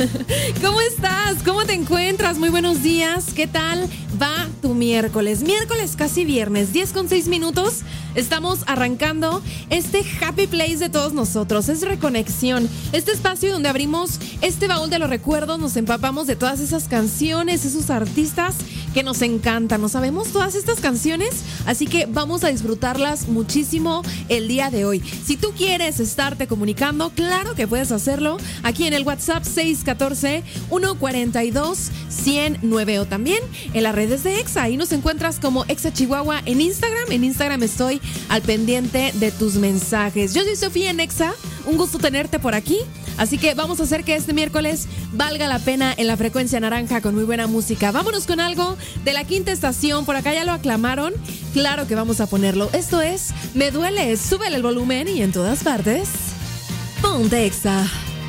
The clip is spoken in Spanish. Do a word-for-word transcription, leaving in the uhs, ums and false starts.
¿Cómo estás? ¿Cómo te encuentras? Muy buenos días. ¿Qué tal va tu miércoles? Miércoles casi viernes, diez con seis minutos. Estamos arrancando este Happy Place de todos nosotros. Es Reconexión, este espacio donde abrimos este baúl de los recuerdos, nos empapamos de todas esas canciones, esos artistas que nos encantan. No sabemos todas estas canciones, así que vamos a disfrutarlas muchísimo el día de hoy. Si tú quieres estarte comunicando, claro que puedes hacerlo aquí en el WhatsApp seis uno cuatro, uno cuatro dos, cero cero nueve o también en las redes de Exa. Ahí nos encuentras como Exa Chihuahua en Instagram. En Instagram estoy al pendiente de tus mensajes. Yo soy Sofía en Exa, un gusto tenerte por aquí. Así que vamos a hacer que este miércoles valga la pena en la frecuencia naranja con muy buena música. Vámonos con algo de la quinta estación. Por acá ya lo aclamaron. Claro que vamos a ponerlo. Esto es Me Duele. Súbele el volumen y en todas partes ponte Exa.